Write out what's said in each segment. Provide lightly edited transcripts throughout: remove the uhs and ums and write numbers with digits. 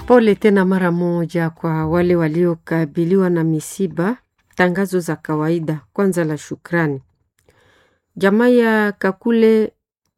Pole tena mara moja kwa wale waliokabiliwa na misiba. Tangazo za kawaida. Kwanza la shukrani. Jamaa ya Kakule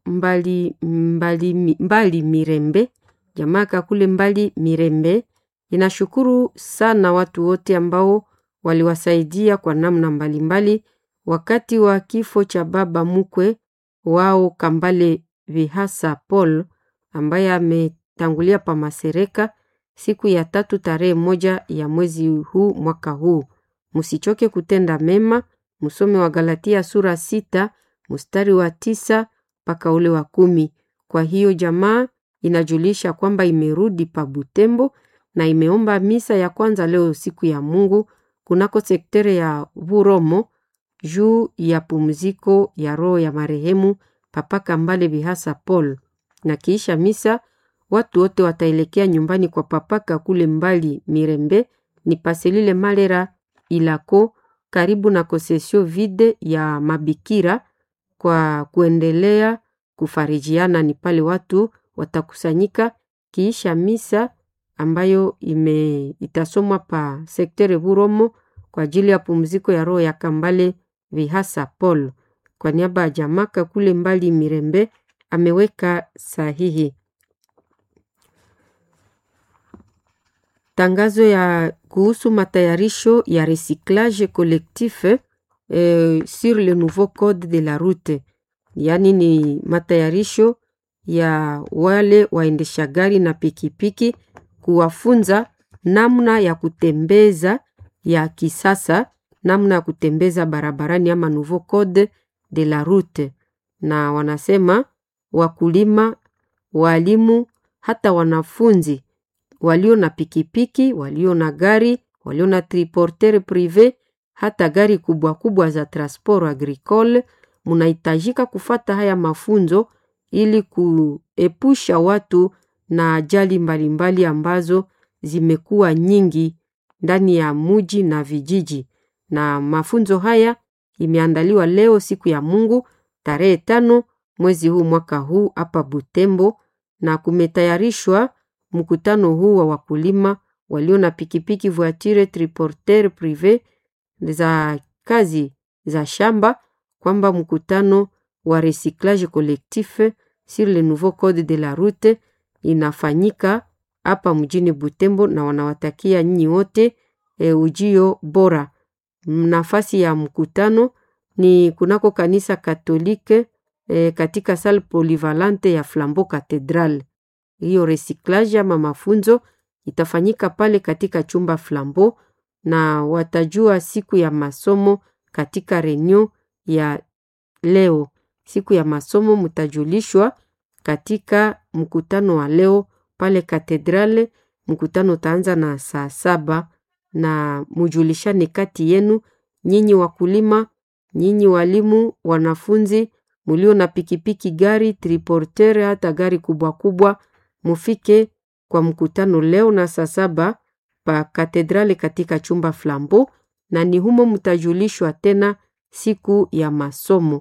mbali Mirembe. Jamaa Kakule mbali Mirembe inashukuru sana watu wote ambao waliwasaidia kwa namna mbalimbali wakati wa kifo cha baba mkwe wao Kambale Vihasa Paul ambaye ametangulia pa Masereka siku ya 3 tarehe 1 ya mwezi huu mwaka huu. Msichoke kutenda mema. Msome wa Galatia sura 6 mstari wa 9 mpaka ule wa 10. Kwa hiyo jamaa inajulisha kwamba imerudi pa Butembo na imeomba misa ya kwanza leo siku ya Mungu kunako sektere ya Vuromo juu ya pumziko ya roho ya marehemu Papa Kambale Vihasa Paul. Na kiisha misa watu wote wataelekea nyumbani kwa Papa Kakule mbali Mirembe ni Paselile Malera Ilako karibu na kosesio vide ya Mabikira kwa kuendelea kufarijiana. Ni pale watu watakusanyika kiisha misa ambayo itasomwa pa sektere Vuromo kwa ajili ya pumziko ya roho ya Kambale Vihasa Paul. Kwa niaba ya jamaa Kakule mbali Mirembe ameweka sahihi. Tangazo ya kuhusu matayarisho ya recyclage collectif sur le nouveau code de la route. Yani ni matayarisho ya wale waendesha gari na pikipiki kuwafunza namna ya kutembeza ya kisasa, namna ya kutembeza barabarani ama nouveau code de la route. Na wanasema wakulima, walimu, hata wanafunzi walio na pikipiki, walio na gari, walio na triporter prive, hata gari kubwa kubwa za transport agricole, munahitajika kufata haya mafunzo ili kuepusha watu na ajali mbalimbali ambazo zimekuwa nyingi ndani ya muji na vijiji. Na mafunzo haya imeandaliwa leo siku ya Mungu tarehe 5 mwezi huu mwaka huu hapa Butembo, na kumetayarishwa mkutano huu wa wakulima walio na pikipiki, voiture, triporter prive za kazi za shamba, kwamba mkutano wa recyclage collectif sur le nouveau code de la route inafanyika hapa mjini Butembo, na wanawatakia nyinyi wote ujio bora. Nafasi ya mkutano ni kunako kanisa Katolike katika salle polyvalente ya Flambeau Cathedral. Hiyo recyclage ama mafunzo itafanyika pale katika chumba Flambeau, na watajua siku ya masomo katika reunion ya leo. Siku ya masomo mtajulishwa katika mkutano wa leo pale Katedrale. Mkutano utaanza na saa 7 na mujulishane kati yenu, nyinyi wakulima, nyinyi walimu, wanafunzi, mulio na pikipiki, gari, triporter, hata gari kubwa kubwa, mufike kwa mkutano leo na saa 7 pa Katedrale katika chumba Flambeau, na ni humo mtajulishwa tena siku ya masomo.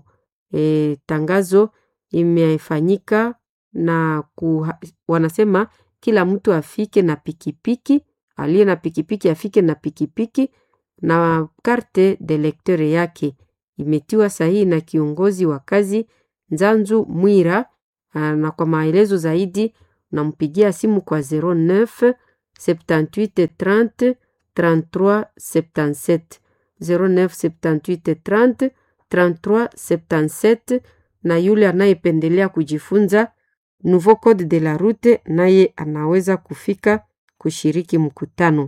Tangazo imefanyika na wanasema kila mtu afike na pikipiki, aliye na pikipiki afike na pikipiki na carte de lecteur yake. Imetiwa sahihi na kiongozi wa kazi Nzanzu Mwira, na kwa maelezo zaidi nampigia simu kwa 09 78 30 33 77 09 78 30 33 77. Na yule anayependelea kujifunza nouveau code de la route naye anaweza kufika kushiriki mkutano.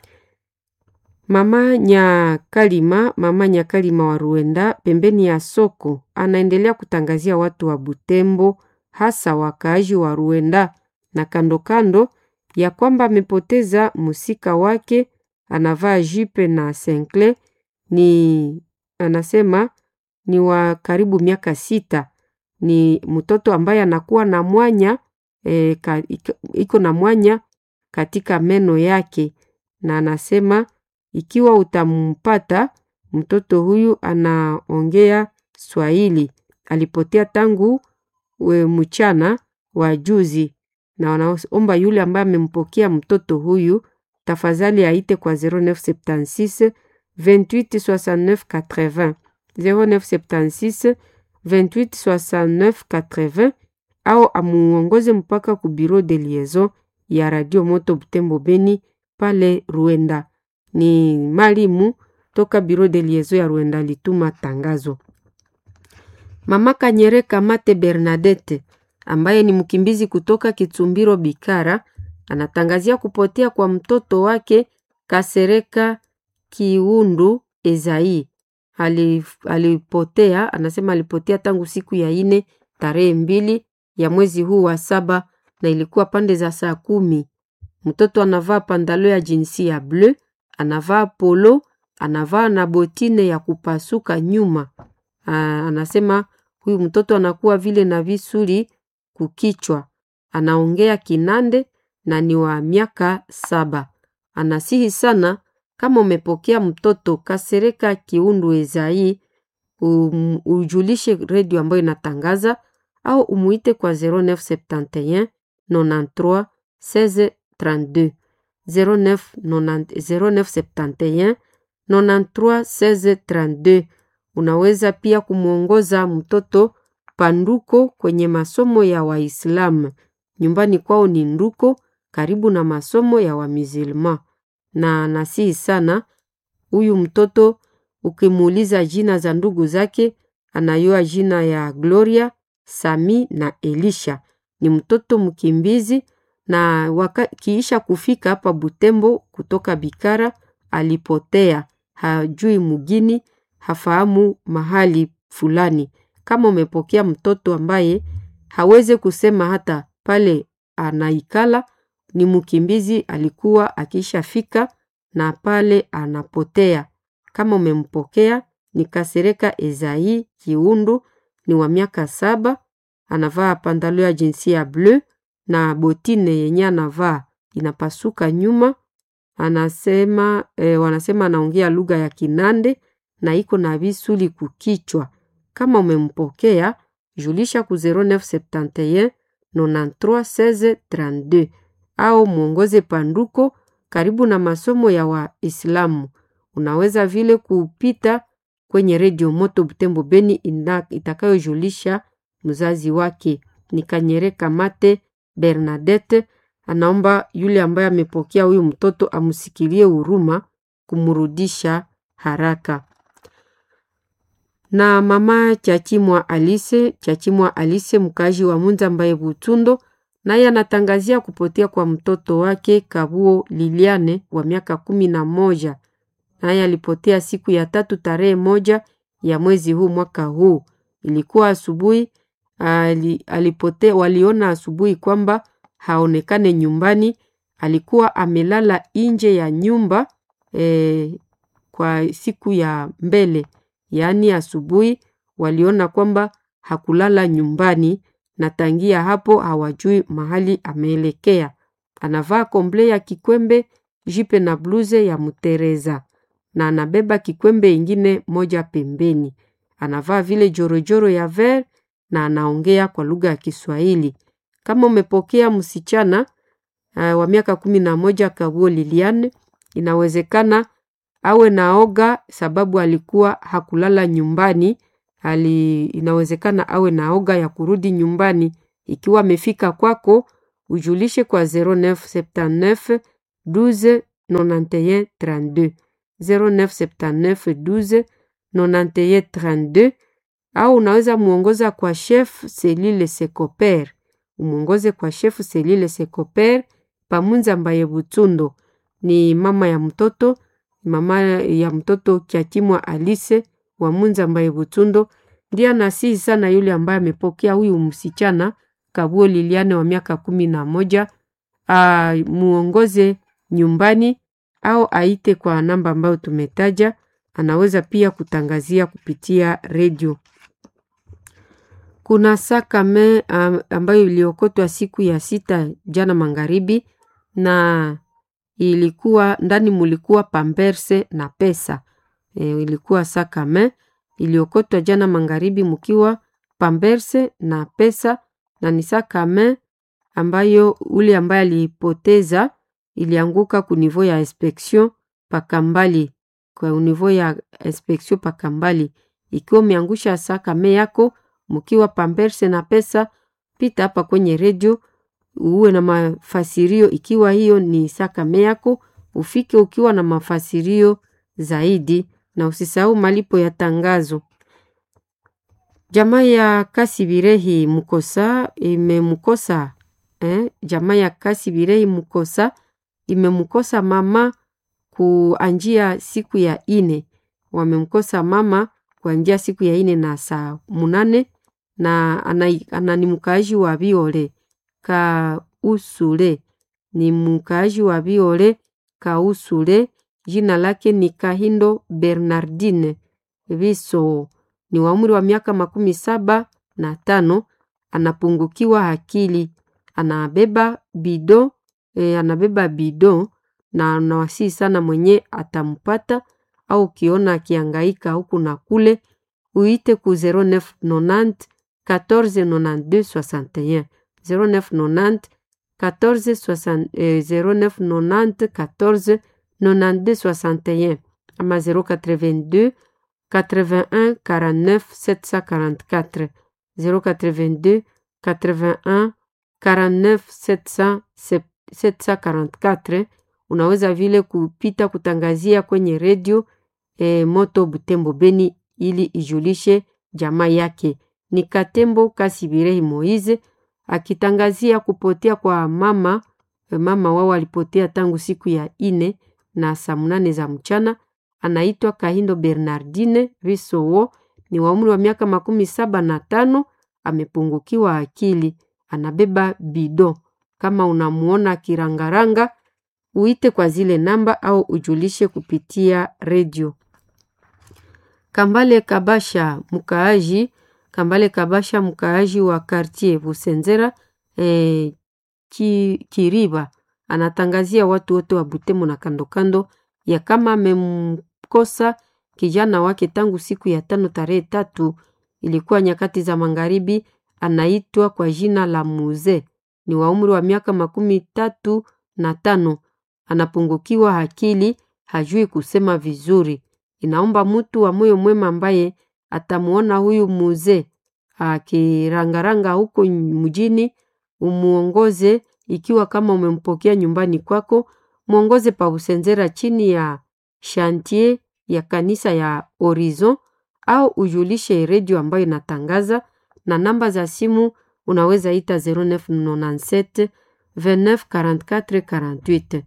Mama Nyakalima wa Ruenda pembeni ya soko anaendelea kutangazia watu wa Butembo, hasa wakaaji wa Ruenda na kando kando, ya kwamba amepoteza musika wake. Anavaa jipe na senkle, anasema ni wa karibu miaka 6. Ni mtoto ambaye anakuwa na mwanya iko na mwanya katika meno yake, na anasema ikiwa utampata mtoto huyu anaongea Swahili. Alipotea tangu mchana wa juzi. na wanaomba yule ambaye amempokea mtoto huyu tafadhali aite kwa 0976 28 69 80 0976 28 69 80 au amuongoze mpaka ku bureau de liaison ya Radio Moto Butembo Beni pale Ruenda. Ni Malimu toka bureau de liaison ya Ruenda lituma tangazo. Mama Kanyereka Mate Bernadette ambaye ni mkimbizi kutoka Kitsumbiro Bikara anatangazia kupotea kwa mtoto wake Kasereka Kiundu Ezai. Alipotea, anasema alipotea tangu siku ya 4 tarehe 2 ya mwezi huu wa 7 na ilikuwa pande za saa 10. Mtoto anavaa pandalo ya jinsi ya bleu, anavaa polo, anavaa na botine ya kupasuka nyuma. Anasema huyu mtoto anakuwa vile na visuri kukichwa. Anaongea Kinande na ni wa miaka 7. Anasihi sana kama umepokea mtoto Kasereka Kiundu Ezai, ujulishe radio ambayo inatangaza au umuite kwa 0971 93 16 32 0971 93 16 32. Unaweza pia kumuongoza mtoto Panduko kwenye masomo ya Waislamu. Nyumbani kwao ni Nduko, karibu na masomo ya Wamizilma. Na nasihi sana huyu mtoto ukimuuliza jina za ndugu zake, anayua jina ya Gloria, Sami na Elisha. Ni mtoto mkimbizi na kiisha kufika hapa Butembo kutoka Bikara alipotea. Hajui mugini, hafahamu mahali fulani. Kama umepokea mtoto ambaye haweze kusema hata pale anaikala, ni mkimbizi, alikuwa akisha fika na pale anapotea. Kama umempokea ni Kasereka Ezai Kiundu, ni wa miaka 7, anavaa pandalo ya jinsia bleu na botine yenye anavaa inapasuka nyuma. Anasema wanasema anaongea lugha ya Kinande na iko na visuli kukichwa. Kama umempokea julisha ku 0971 93 16 32 au muongoze Panduko karibu na masomo ya Waislamu. Unaweza vile kupita kwenye Radio Moto Butembo Beni itakayojulisha mzazi wake. Ni Kanyereka Mate Bernadette anaomba yule ambaye amepokea huyu mtoto amusikilie huruma kumrudisha haraka. Na mama Chachimwa Alice mkaji wa Munza Mbaye Butundo, naye anatangazia kupotea kwa mtoto wake Kabuo Liliane wa miaka 11. Naye alipotea siku ya 3 tarehe 1 ya mwezi huu mwaka huu. Ilikuwa asubuhi, alipotea, waliona asubuhi kwamba haonekane nyumbani. Alikuwa amelala nje ya nyumba kwa siku ya mbele. Yaani asubuhi waliona kwamba hakulala nyumbani na tangia hapo hawajui mahali ameelekea. Anavaa komble ya kikwembe, jipe na bluze ya mutereza na anabeba kikwembe ingine moja pembeni. Anavaa vile jorojoro ya ver na anaongea kwa lugha ya Kiswahili. Kama umepokea msichana wa miaka 11 Kabuo Liliane, inawezekana awe naoga sababu alikuwa hakulala nyumbani. Inawezekana awe naoga ya kurudi nyumbani. Ikiwa amefika kwako, ujulishe kwa 0979 12 91 32 0979 12 91 32 au unaweza muongoza kwa chef Selile Sekoper. Umuongoze kwa chef Selile Sekoper Pamunza Mbaye Butundo. Ni mama ya mtoto Chachimwa Alice wa Munza Mbaye Butundo. Ndiye anasihi sana yule ambaye amepokea huyu msichana Kabuo Liliane wa miaka 11 muongoze nyumbani au aite kwa namba ambayo tumetaja. Anaweza pia kutangazia kupitia radio. Kuna sakame ambayo iliokotwa siku ya 6 jana magharibi na ilikuwa ndani mulikuwa pamperse na pesa. Ilikuwa sakame iliokotwa jana magharibi mkiwa pamperse na pesa, na ni sakame ambayo ule ambaye alipoteza ilianguka ku niveau ya inspection Pakambali, kwa niveau ya inspection Pakambali. Ikiwa umeangusha sakame yako mkiwa pamberse na pesa, pita hapa kwenye radio uwe na mafasirio. Ikiwa hiyo ni sakame yako, ufike ukiwa na mafasirio zaidi, na usisahau malipo ya tangazo. Jamaa ya Kasibirehi Mukosa imemkosa jamaa ya Kasibirehi Mukosa imemkosa mama kuanjia siku ya ine. Wamemkosa mama kuanjia siku ya ine na saa 8, na ni mkaaji wa Biole Kausule. Ni mkaaji wa Biole Kausule. Jina lake ni Kahindo Bernardine Viso. Ni wa umri wa miaka 75. Anapungukiwa akili. Anabeba bido na anawasi sana mwenye atampata au kiona akihangaika huku na kule, uite ku 0990 1492 61 0990 1492 ama 082 81 49 744 082 81 49 744. Unaweza vile kupita kutangazia kwenye radio Moto Butembo Beni ili ijulishe jamaa yake. Ni Katembo Kasibirehi Moize akitangazia kupotea kwa mama wao alipotea tangu siku ya ine na saa 8 za mchana. Anaitwa Kahindo Bernardine Visowo. Ni wa umri wa miaka 75. Amepungukiwa akili. Anabeba bido. Kama unamuona kirangaranga, uite kwa zile namba au ujulishe kupitia radio. Kambale Kabasha mkaaji wa quartier Busenzera Kiriba anatangazia watu wote wa Butembo na kando ya kama amemkosa kijana wake tangu siku ya 5 tarehe 3, ilikuwa nyakati za magharibi. Anaitwa kwa jina la Muze. Ni wa umri wa miaka 35. Anapungukiwa akili, hajui kusema vizuri. Inaomba mtu wa moyo mwema ambaye atamuona huyu Muze akirangaranga huko mjini, umuongoze. Ikiwa kama umempokea nyumbani kwako, muongoze pa Busenzera chini ya chantier ya kanisa ya Horizon, au ujulishe radio ambayo inatangaza. Na namba za simu unaweza ita 0997 29 44 48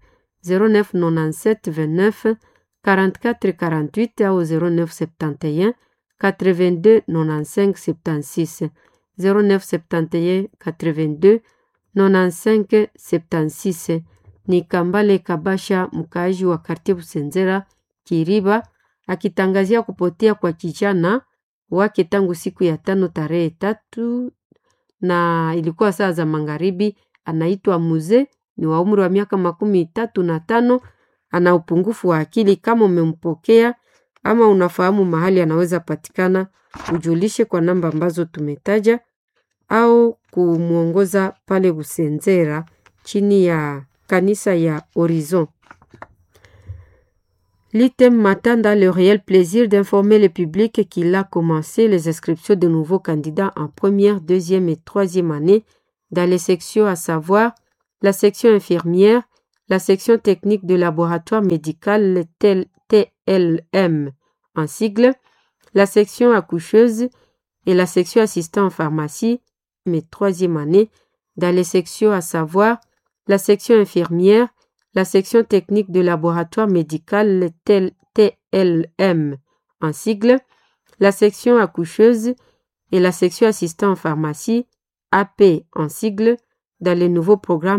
0997 29 44 48 au 0971 82 95 76 0971 82 95 76. Ni Kambale Kabasha mkaaji wa quartier Busenzera Kiriba akitangazia kupotea kwa kijana wake tangu siku ya 5 tarehe 3 na ilikuwa saa za magharibi. Anaitwa Muze. Ni wa umri wa miaka 35. Ana upungufu wa akili. Kama umempokea ama unafahamu mahali anaweza patikana, ujulishe kwa namba ambazo tumetaja au kumuongoza pale Busenzera chini ya kanisa ya Horizon. L'item m'attend le réel plaisir d'informer le public qu'il a commencé les inscriptions de nouveaux candidats en première, deuxième et troisième année dans les sections, à savoir la section infirmière, la section technique de laboratoire médical TLM en sigle, la section accoucheuse et la section assistant en pharmacie, mais troisième année dans les sections, à savoir la section infirmière, la section technique de laboratoire médical TLM en sigle, la section accoucheuse et la section assistant en pharmacie AP en sigle dans les nouveaux programmes